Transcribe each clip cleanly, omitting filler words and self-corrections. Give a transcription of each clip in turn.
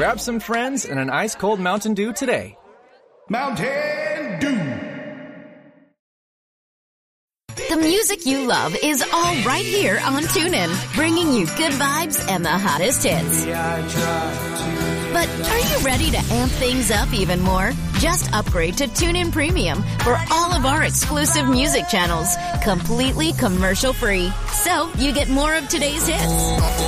grab some friends and an ice-cold Mountain Dew today. Mountain Dew. The music you love is all right here on TuneIn, bringing you good vibes and the hottest hits. But are you ready to amp things up even more? Just upgrade to TuneIn Premium for all of our exclusive music channels, completely commercial-free. So you get more of today's hits,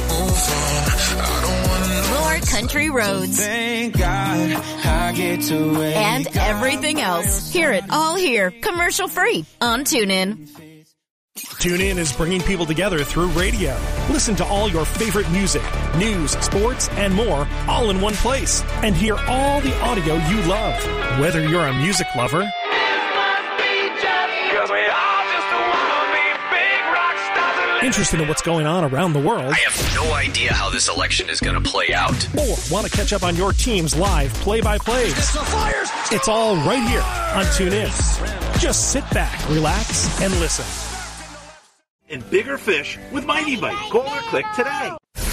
more country roads, thank God I get to and everything else. Hear it all here, commercial-free on TuneIn. TuneIn is bringing people together through radio. Listen to all your favorite music, news, sports, and more, all in one place. And hear all the audio you love. Whether you're a music lover, interested in what's going on around the world, I have no idea how this election is going to play out, or want to catch up on your team's live play-by-plays, it's all right here on TuneIn. Just sit back, relax, and listen. And bigger fish with Mighty Bite. Call or click today.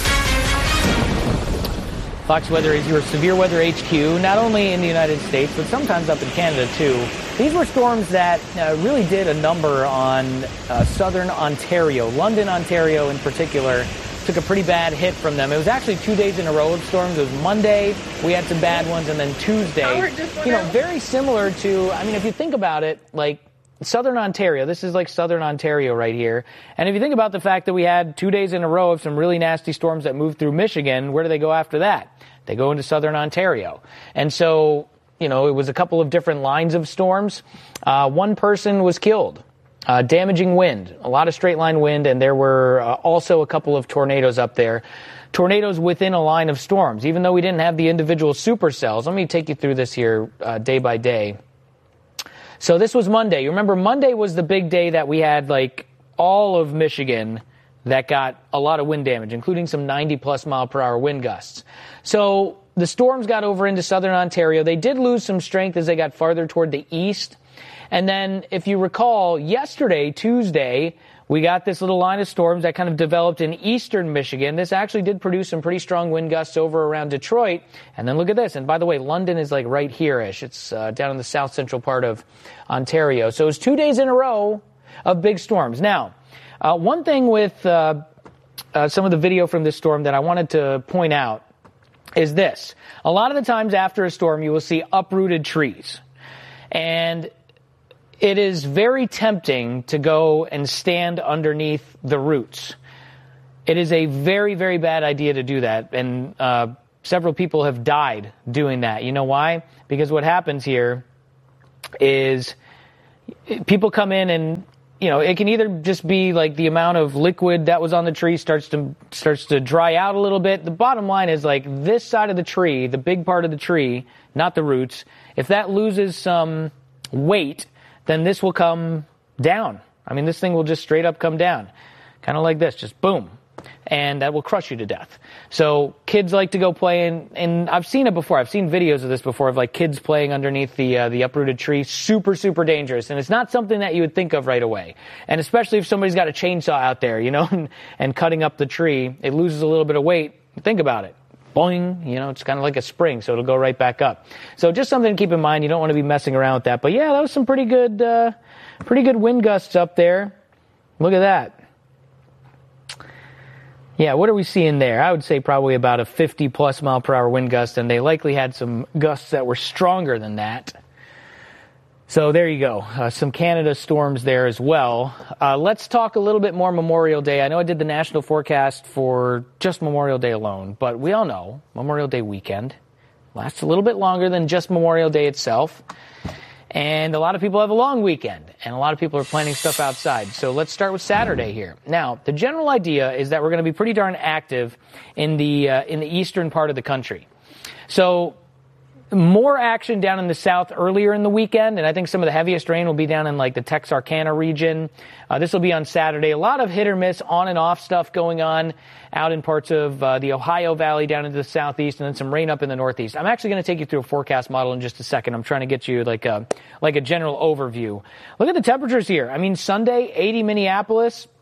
Fox Weather is your severe weather HQ, not only in the United States, but sometimes up in Canada, too. These were storms that really did a number on southern Ontario. London, Ontario in particular, took a pretty bad hit from them. It was actually 2 days in a row of storms. It was Monday, we had some bad ones, and then Tuesday. Very similar to, if you think about it, like, Southern Ontario, this is like Southern Ontario right here. And if you think about the fact that we had 2 days in a row of some really nasty storms that moved through Michigan, where do they go after that? They go into Southern Ontario. And so, it was a couple of different lines of storms. One person was killed. Damaging wind, a lot of straight line wind, and there were also a couple of tornadoes up there. Tornadoes within a line of storms, even though we didn't have the individual supercells. Let me take you through this here day by day. So this was Monday. You remember Monday was the big day that we had like all of Michigan that got a lot of wind damage, including some 90-plus mile-per-hour wind gusts. So the storms got over into southern Ontario. They did lose some strength as they got farther toward the east. And then, if you recall, yesterday, Tuesday, we got this little line of storms that kind of developed in eastern Michigan. This actually did produce some pretty strong wind gusts over around Detroit. And then look at this. And by the way, London is like right here-ish. It's down in the south central part of Ontario. So it was 2 days in a row of big storms. Now, one thing with some of the video from this storm that I wanted to point out is this. A lot of the times after a storm, you will see uprooted trees. And it is very tempting to go and stand underneath the roots. It is a very, very bad idea to do that. And several people have died doing that. You know why? Because what happens here is people come in and, it can either just be like the amount of liquid that was on the tree starts to dry out a little bit. The bottom line is like this side of the tree, the big part of the tree, not the roots, if that loses some weight, then this will come down. This thing will just straight up come down. Kind of like this, just boom. And that will crush you to death. So kids like to go play, and I've seen it before. I've seen videos of this before of like kids playing underneath the uprooted tree. Super, super dangerous. And it's not something that you would think of right away. And especially if somebody's got a chainsaw out there, and cutting up the tree, it loses a little bit of weight. Think about it. Boing, it's kind of like a spring, so it'll go right back up. So just something to keep in mind. You don't want to be messing around with that. But yeah, that was some pretty good wind gusts up there. Look at that. Yeah, what are we seeing there? I would say probably about a 50-plus mile-per-hour wind gust, and they likely had some gusts that were stronger than that. So there you go. Some Canada storms there as well. Let's talk a little bit more Memorial Day. I know I did the national forecast for just Memorial Day alone, but we all know Memorial Day weekend lasts a little bit longer than just Memorial Day itself. And a lot of people have a long weekend, and a lot of people are planning stuff outside. So let's start with Saturday here. Now, the general idea is that we're going to be pretty darn active in the eastern part of the country. So more action down in the south earlier in the weekend, and I think some of the heaviest rain will be down in like the Texarkana region. This will be on Saturday. A lot of hit or miss on and off stuff going on out in parts of the Ohio Valley down into the southeast, and then some rain up in the northeast. I'm actually going to take you through a forecast model in just a second. I'm trying to get you like a general overview. Look at the temperatures here. Sunday, 80 Minneapolis,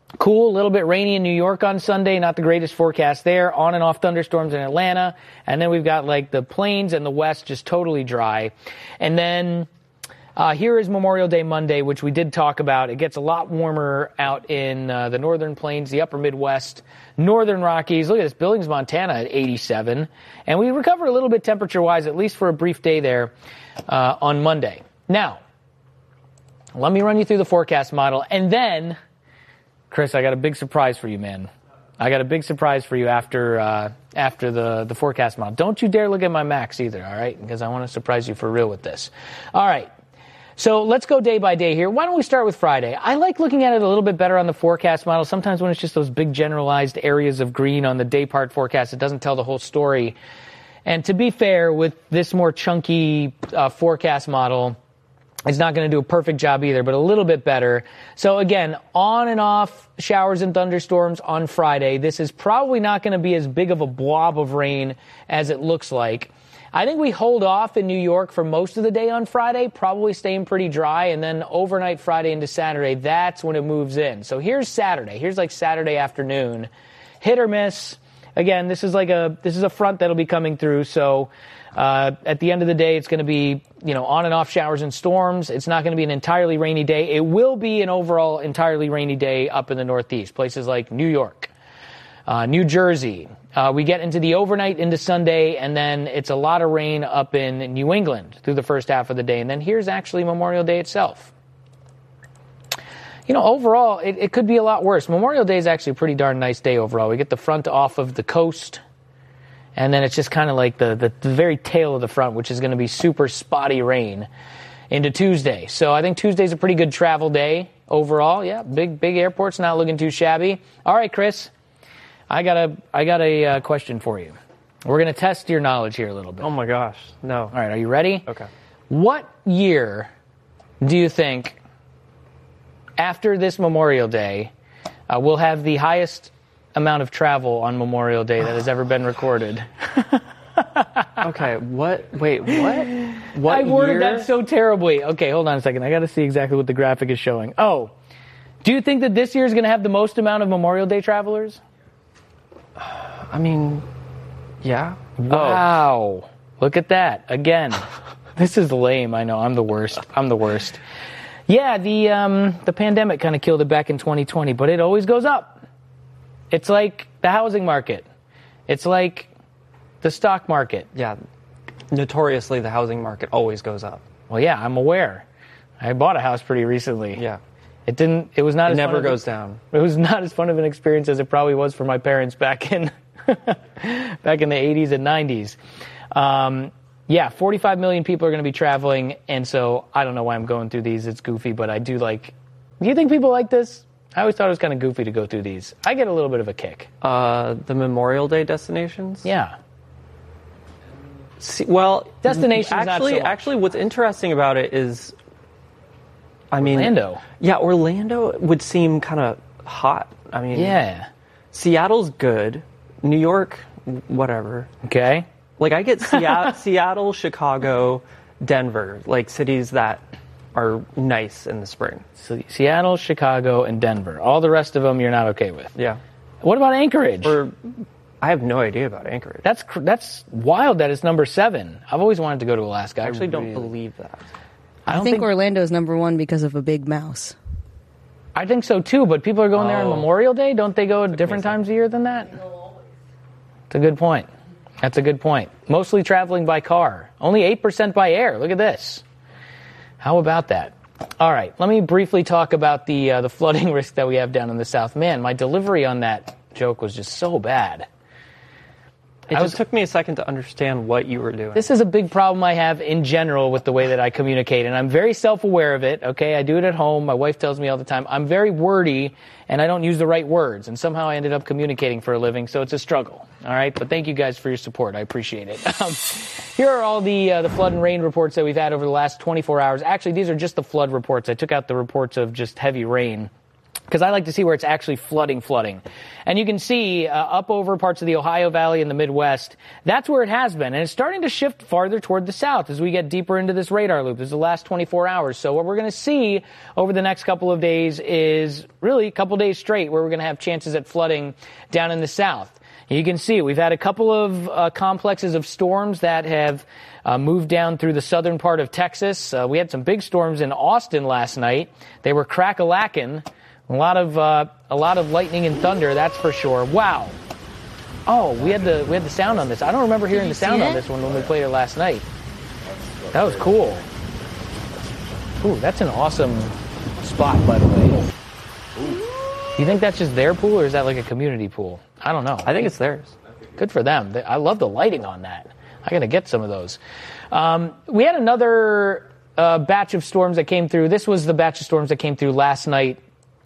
Cool, a little bit rainy in New York on Sunday. Not the greatest forecast there. On and off thunderstorms in Atlanta. And then we've got like the plains and the west just totally dry. And then here is Memorial Day Monday, which we did talk about. It gets a lot warmer out in the northern plains, the upper Midwest, northern Rockies. Look at this, Billings, Montana at 87. And we recovered a little bit temperature-wise, at least for a brief day there on Monday. Now, let me run you through the forecast model. And then, Chris, I got a big surprise for you, man. I got a big surprise for you after the forecast model. Don't you dare look at my Macs either, all right? Because I want to surprise you for real with this. All right. So let's go day by day here. Why don't we start with Friday? I like looking at it a little bit better on the forecast model. Sometimes when it's just those big generalized areas of green on the day part forecast, it doesn't tell the whole story. And to be fair, with this more chunky forecast model, it's not going to do a perfect job either, but a little bit better. So again, on and off showers and thunderstorms on Friday. This is probably not going to be as big of a blob of rain as it looks like. I think we hold off in New York for most of the day on Friday, probably staying pretty dry, and then overnight Friday into Saturday, that's when it moves in. So here's Saturday. Here's like Saturday afternoon. Hit or miss. Again, this is a front that'll be coming through, so at the end of the day, it's going to be, on and off showers and storms. It's not going to be an entirely rainy day. It will be an overall entirely rainy day up in the Northeast, places like New York, New Jersey. We get into the overnight into Sunday, and then it's a lot of rain up in New England through the first half of the day. And then here's actually Memorial Day itself. Overall, it could be a lot worse. Memorial Day is actually a pretty darn nice day overall. We get the front off of the coast, and then it's just kind of like the very tail of the front, which is going to be super spotty rain into Tuesday. So I think Tuesday's a pretty good travel day overall. Yeah, big airport's not looking too shabby. All right, Chris. I got a question for you. We're going to test your knowledge here a little bit. Oh, my gosh. No. All right, are you ready? Okay. What year do you think, after this Memorial Day, we'll have the highest amount of travel on Memorial Day that has ever been recorded? Okay, what? Wait, what? What I worded year? that so terribly. Okay, hold on a second. I got to see exactly what the graphic is showing. Oh, do you think that this year is going to have the most amount of Memorial Day travelers? I mean, yeah. Wow. Oh. Look at that. Again. This is lame. I know. I'm the worst. Yeah, the pandemic kind of killed it back in 2020, but it always goes up. It's like the housing market. It's like the stock market. Yeah. Notoriously, the housing market always goes up. Well, yeah, I'm aware. I bought a house pretty recently. Yeah. It never goes down. It was not as fun of an experience as it probably was for my parents back in the 80s and 90s. 45 million people are going to be traveling, and so I don't know why I'm going through these. It's goofy, but I do like... Do you think people like this? I always thought it was kind of goofy to go through these. I get a little bit of a kick. The Memorial Day destinations? Yeah. Destinations not so much. Actually, what's interesting about it is... Orlando. Yeah, Orlando would seem kind of hot. Yeah. Seattle's good. New York, whatever. Okay. Like, I get Seattle, Chicago, Denver, like cities that are nice in the spring. So Seattle, Chicago, and Denver. All the rest of them you're not okay with. Yeah. What about Anchorage? I have no idea about Anchorage. That's wild that it's number 7. I've always wanted to go to Alaska. I actually don't believe that. I think Orlando is number 1 because of a big mouse. I think so too, but people are going there on Memorial Day. Don't they go at different times a year than that? It's a good point. That's a good point. Mostly traveling by car. Only 8% by air. Look at this. How about that? All right, let me briefly talk about the flooding risk that we have down in the South. Man, my delivery on that joke was just so bad. It just took me a second to understand what you were doing. This is a big problem I have in general with the way that I communicate, and I'm very self-aware of it, okay? I do it at home. My wife tells me all the time. I'm very wordy, and I don't use the right words, and somehow I ended up communicating for a living, so it's a struggle, all right? But thank you guys for your support. I appreciate it. Here are all the flood and rain reports that we've had over the last 24 hours. Actually, these are just the flood reports. I took out the reports of just heavy rain. because I like to see where it's actually flooding. And you can see up over parts of the Ohio Valley in the Midwest, that's where it has been. And it's starting to shift farther toward the south as we get deeper into this radar loop. This is the last 24 hours. So what we're going to see over the next couple of days is really a couple days straight where we're going to have chances at flooding down in the south. You can see we've had a couple of complexes of storms that have moved down through the southern part of Texas. We had some big storms in Austin last night. They were crack-a-lackin'. A lot of lightning and thunder, that's for sure. Wow. Oh, we had the sound on this. I don't remember hearing the sound on this one when we played it last night. That was cool. Ooh, that's an awesome spot, by the way. You think that's just their pool, or is that like a community pool? I don't know. I think it's theirs. Good for them. I love the lighting on that. I got to get some of those. We had another batch of storms that came through. This was the batch of storms that came through last night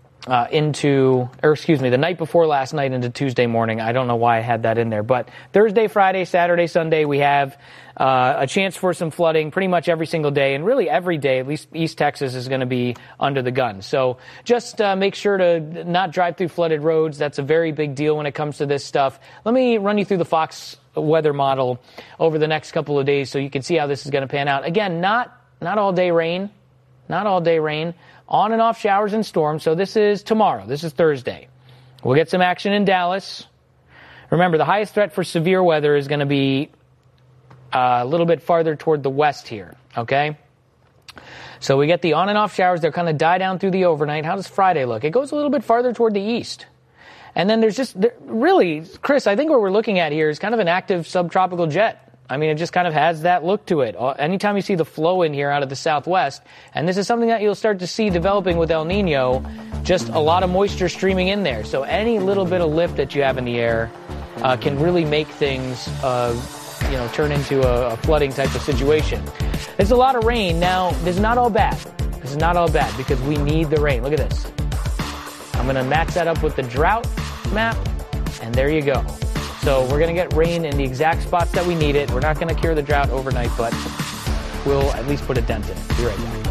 the night before last night into Tuesday morning. I don't know why I had that in there. But Thursday, Friday, Saturday, Sunday, we have a chance for some flooding pretty much every single day. And really every day, at least East Texas is going to be under the gun. So just make sure to not drive through flooded roads. That's a very big deal when it comes to this stuff. Let me run you through the Fox weather model over the next couple of days so you can see how this is going to pan out. Again, not all day rain. Not all day rain. On and off showers and storms. So this is tomorrow. This is Thursday. We'll get some action in Dallas. Remember, the highest threat for severe weather is going to be a little bit farther toward the west here. Okay? So we get the on and off showers. They'll kind of die down through the overnight. How does Friday look? It goes a little bit farther toward the east. And then there's really, Chris, I think what we're looking at here is kind of an active subtropical jet. I mean, it just kind of has that look to it. Anytime you see the flow in here out of the southwest, and this is something that you'll start to see developing with El Nino, just a lot of moisture streaming in there. So any little bit of lift that you have in the air can really make things, turn into a flooding type of situation. There's a lot of rain. Now, this is not all bad. This is not all bad because we need the rain. Look at this. I'm going to match that up with the drought map, and there you go. So we're going to get rain in the exact spots that we need it. We're not going to cure the drought overnight, but we'll at least put a dent in it. Be right back.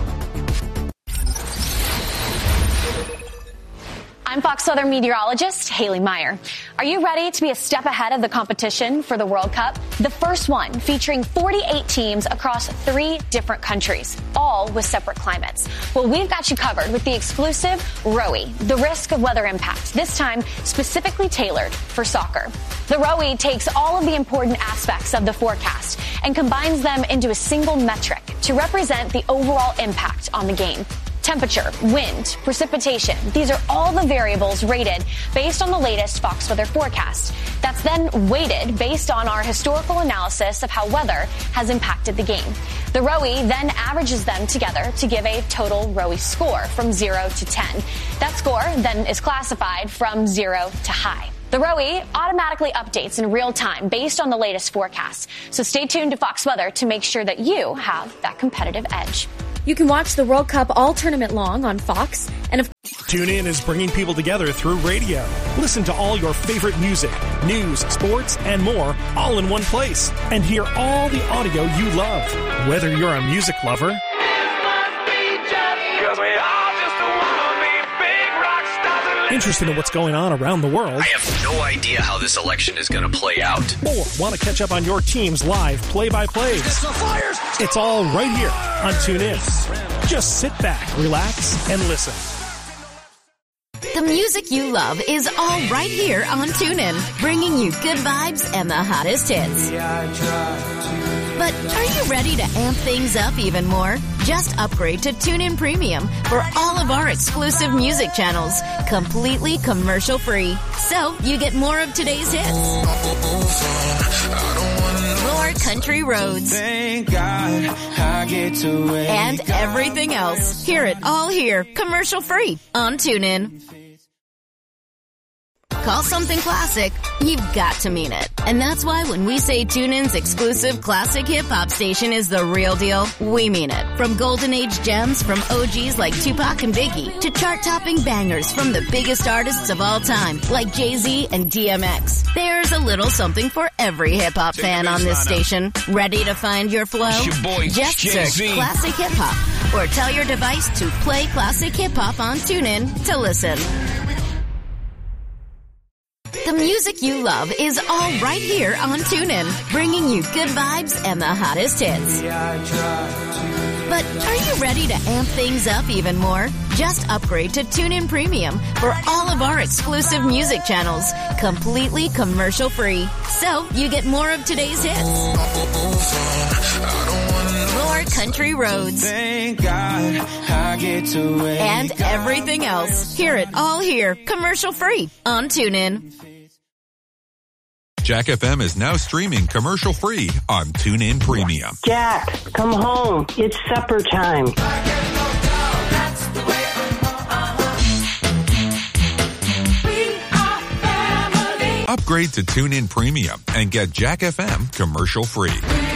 I'm Fox Weather meteorologist Haley Meyer. Are you ready to be a step ahead of the competition for the World Cup? The first one featuring 48 teams across 3 different countries, all with separate climates. Well, we've got you covered with the exclusive ROE, the risk of weather impact, this time specifically tailored for soccer. The ROE takes all of the important aspects of the forecast and combines them into a single metric to represent the overall impact on the game. Temperature, wind, precipitation, these are all the variables rated based on the latest Fox Weather forecast. That's then weighted based on our historical analysis of how weather has impacted the game. The ROE then averages them together to give a total ROE score from 0 to 10. That score then is classified from 0 to high. The ROE automatically updates in real time based on the latest forecast. So stay tuned to Fox Weather to make sure that you have that competitive edge. You can watch the World Cup all tournament long on Fox. And TuneIn is bringing people together through radio. Listen to all your favorite music, news, sports, and more all in one place. And hear all the audio you love. Whether you're a music lover interested in what's going on around the world, I have no idea how this election is going to play out, or want to catch up on your team's live play-by-plays, it's all right here on TuneIn. Just sit back, relax, and listen. The music you love is all right here on TuneIn, bringing you good vibes and the hottest hits. But are you ready to amp things up even more? Just upgrade to TuneIn Premium for all of our exclusive music channels, completely commercial-free. So you get more of today's hits, more country roads, Thank God I get to and everything else. Hear it all here, commercial-free on TuneIn. Call something classic, you've got to mean it. And that's why when we say TuneIn's exclusive classic hip-hop station is the real deal, we mean it. From golden age gems from OGs like Tupac and Biggie to chart-topping bangers from the biggest artists of all time like Jay-Z and DMX. There's a little something for every hip-hop fan on this station. Ready to find your flow? It's your boy, Just Jay-Z. search classic hip-hop or tell your device to play classic hip-hop on TuneIn to listen. The music you love is all right here on TuneIn, bringing you good vibes and the hottest hits. But are you ready to amp things up even more? Just upgrade to TuneIn Premium for all of our exclusive music channels, completely commercial-free. So you get more of today's hits, more country roads, Thank God I get to wake and everything else. Hear it all here, commercial-free on TuneIn. Jack FM is now streaming commercial-free on TuneIn Premium. Jack, come home. It's supper time. Upgrade to TuneIn Premium and get Jack FM commercial-free.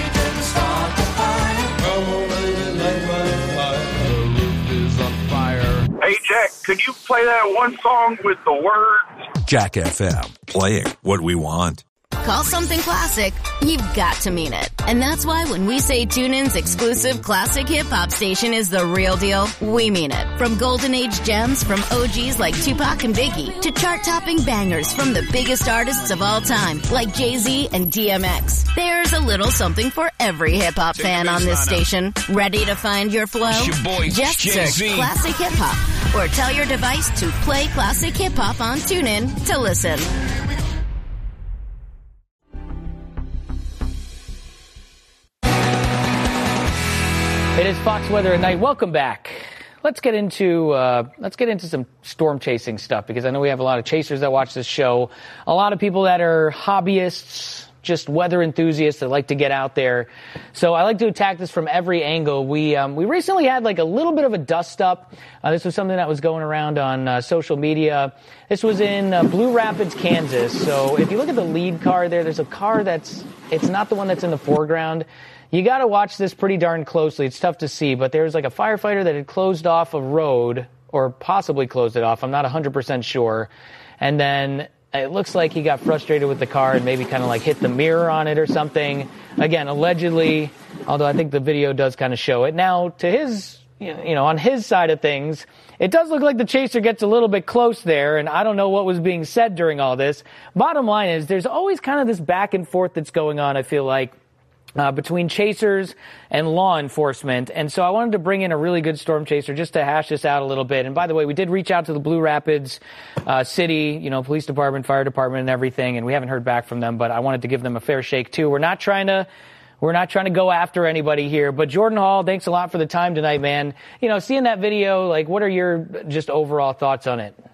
Hey, Jack, could you play that one song with the words? Jack FM, playing what we want. Call something classic, you've got to mean it. And that's why when we say TuneIn's exclusive classic hip-hop station is the real deal, we mean it. From golden age gems from OGs like Tupac and Biggie to chart-topping bangers from the biggest artists of all time like Jay-Z and DMX. There's a little something for every hip-hop fan on this station. Ready to find your flow? Just search classic hip-hop or tell your device to play classic hip-hop on TuneIn to listen. It is Fox Weather at Night. Welcome back. Let's get into some storm chasing stuff, because I know we have a lot of chasers that watch this show, a lot of people that are hobbyists, just weather enthusiasts that like to get out there. So I like to attack this from every angle. We recently had like a little bit of a dust up. This was something that was going around on social media. This was in Blue Rapids, Kansas. So if you look at the lead car there's a car it's not the one that's in the foreground. You got to watch this pretty darn closely. It's tough to see, but there was like a firefighter that had closed off a road, or possibly closed it off. I'm not 100% sure. And then it looks like he got frustrated with the car and maybe kind of like hit the mirror on it or something. Again, allegedly, although I think the video does kind of show it. Now, to his, on his side of things, it does look like the chaser gets a little bit close there, and I don't know what was being said during all this. Bottom line is, there's always kind of this back and forth that's going on, I feel like, between chasers and law enforcement. And so I wanted to bring in a really good storm chaser just to hash this out a little bit. And by the way, we did reach out to the Blue Rapids city, police department, fire department, and everything, and we haven't heard back from them, but I wanted to give them a fair shake too. We're not trying to go after anybody here, but Jordan Hall, thanks a lot for the time tonight, man. Seeing that video, like, what are your just overall thoughts on it?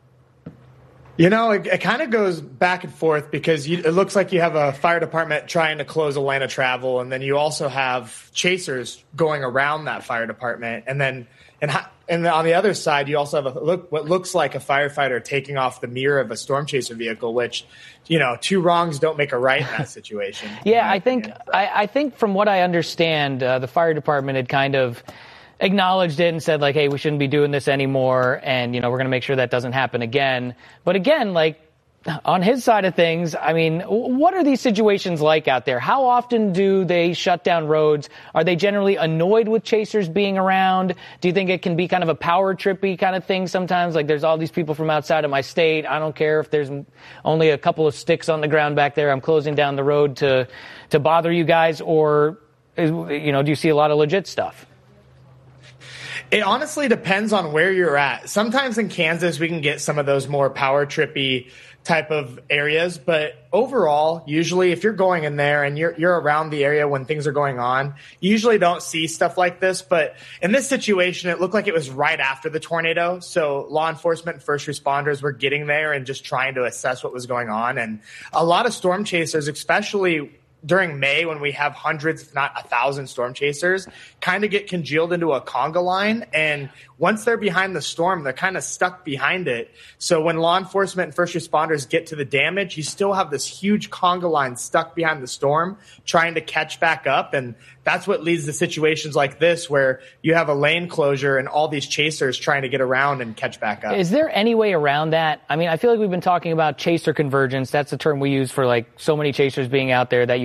It kind of goes back and forth, because it looks like you have a fire department trying to close a lane of travel, and then you also have chasers going around that fire department. And then on the other side, you also have what looks like a firefighter taking off the mirror of a storm chaser vehicle, which, two wrongs don't make a right in that situation. Yeah, I think from what I understand, the fire department had kind of acknowledged it and said, like, hey, we shouldn't be doing this anymore, and we're going to make sure that doesn't happen again. But again, like, on his side of things, I mean, what are these situations like out there? How often do they shut down roads? Are they generally annoyed with chasers being around? Do you think it can be kind of a power trippy kind of thing sometimes? Like, there's all these people from outside of my state. I don't care if there's only a couple of sticks on the ground back there. I'm closing down the road to bother you guys. Or, do you see a lot of legit stuff? It honestly depends on where you're at. Sometimes in Kansas, we can get some of those more power trippy type of areas. But overall, usually if you're going in there and you're around the area when things are going on, you usually don't see stuff like this. But in this situation, it looked like it was right after the tornado. So law enforcement and first responders were getting there and just trying to assess what was going on. And a lot of storm chasers, especially during May, when we have hundreds, if not 1,000 storm chasers, kind of get congealed into a conga line. And once they're behind the storm, they're kind of stuck behind it. So when law enforcement and first responders get to the damage, you still have this huge conga line stuck behind the storm trying to catch back up. And that's what leads to situations like this, where you have a lane closure and all these chasers trying to get around and catch back up. Is there any way around that? I mean, I feel like we've been talking about chaser convergence. That's the term we use for like so many chasers being out there, that you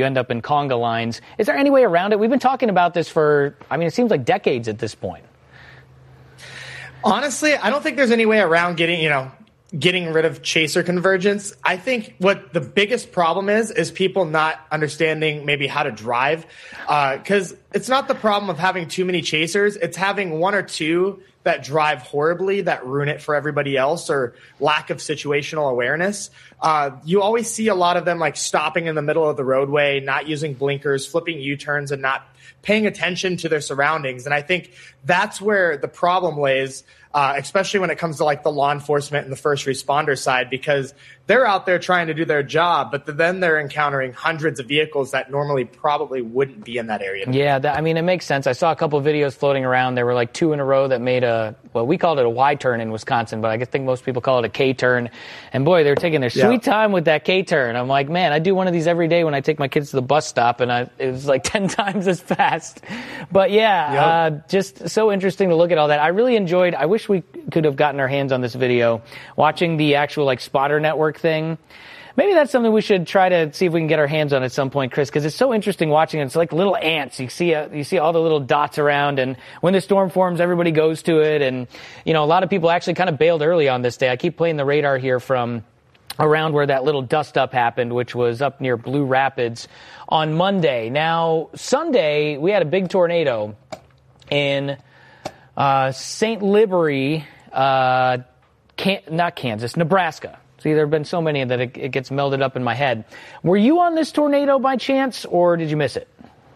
you end up in conga lines. Is there any way around it? We've been talking about this for, it seems like decades at this point. Honestly, I don't think there's any way around getting rid of chaser convergence. I think what the biggest problem is people not understanding maybe how to drive. Because it's not the problem of having too many chasers. It's having one or two that drive horribly, that ruin it for everybody else, or lack of situational awareness. You always see a lot of them like stopping in the middle of the roadway, not using blinkers, flipping U-turns, and not paying attention to their surroundings. And I think that's where the problem lays, especially when it comes to like the law enforcement and the first responder side, because they're out there trying to do their job, but then they're encountering hundreds of vehicles that normally probably wouldn't be in that area. Yeah, it makes sense. I saw a couple of videos floating around. There were like 2 in a row that made we called it a Y turn in Wisconsin, but I think most people call it a K turn. And boy, they're taking their sweet time with that K turn. I'm like, man, I do one of these every day when I take my kids to the bus stop, and it was like 10 times as fast. But yeah, just so interesting to look at all that. I really enjoyed, I wish we could have gotten our hands on this video, watching the actual like spotter network thing. Maybe that's something we should try to see if we can get our hands on at some point, Chris, because it's so interesting watching it. It's like little ants. You see all the little dots around, and when the storm forms, everybody goes to it. And, a lot of people actually kind of bailed early on this day. I keep playing the radar here from around where that little dust up happened, which was up near Blue Rapids on Monday. Now, Sunday, we had a big tornado in St. Libory, not Kansas, Nebraska. See, there have been so many that it gets melded up in my head. Were you on this tornado by chance, or did you miss it?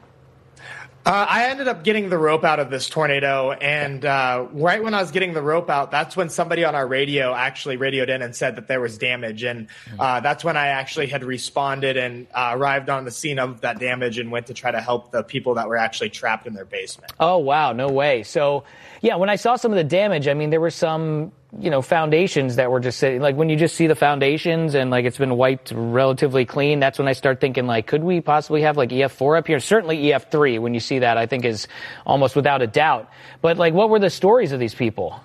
I ended up getting the rope out of this tornado, and right when I was getting the rope out, that's when somebody on our radio actually radioed in and said that there was damage, and that's when I actually had responded and arrived on the scene of that damage and went to try to help the people that were actually trapped in their basement. Oh, wow, no way. So, yeah, when I saw some of the damage, there were some foundations that were just sitting, like when you just see the foundations and like it's been wiped relatively clean, that's when I start thinking like, could we possibly have like EF4 up here? Certainly EF3, when you see that, I think is almost without a doubt. But like, what were the stories of these people?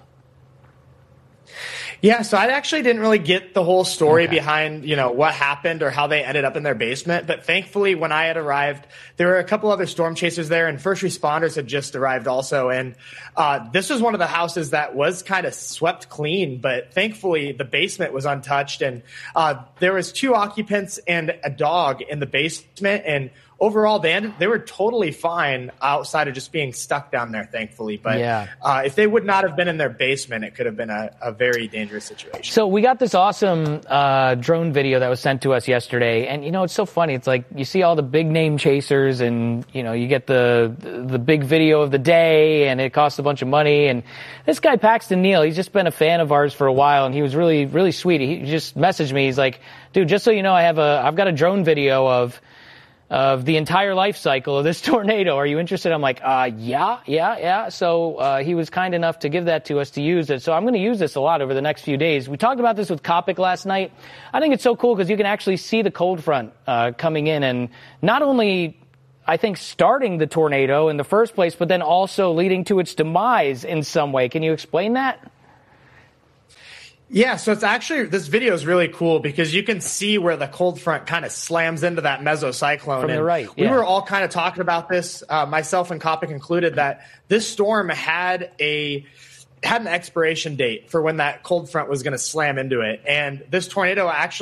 Yeah, so I actually didn't really get the whole story behind, what happened or how they ended up in their basement. But thankfully, when I had arrived, there were a couple other storm chasers there, and first responders had just arrived also. And this was one of the houses that was kind of swept clean, but thankfully the basement was untouched. And there was 2 occupants and a dog in the basement, and overall, they were totally fine outside of just being stuck down there, thankfully. But if they would not have been in their basement, it could have been a very dangerous situation. So we got this awesome drone video that was sent to us yesterday. And, it's so funny. It's like you see all the big name chasers and, you get the big video of the day, and it costs a bunch of money. And this guy, Paxton Neal, he's just been a fan of ours for a while, and he was really, really sweet. He just messaged me. He's like, dude, just so you know, I've got a drone video of the entire life cycle of this tornado. Are you interested? I'm like, yeah. So he was kind enough to give that to us to use it. So I'm going to use this a lot over the next few days. We talked about this with Copic last night. I think it's so cool because you can actually see the cold front coming in, and not only, I think, starting the tornado in the first place, but then also leading to its demise in some way. Can you explain that? Yeah, so it's actually, this video is really cool because you can see where the cold front kind of slams into that mesocyclone. From the right, We were all kind of talking about this, myself and Copic included, that this storm had an expiration date for when that cold front was going to slam into it. And this tornado actually